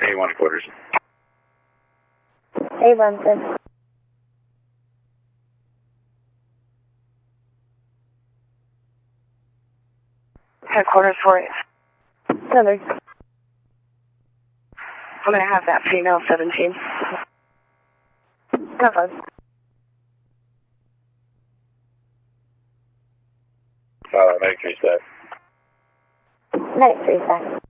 A1 quarters. A1, sir. Headquarters for it. Southern. I'm going to have that female 17. Covered. Make 3 stack. Night 3 stack.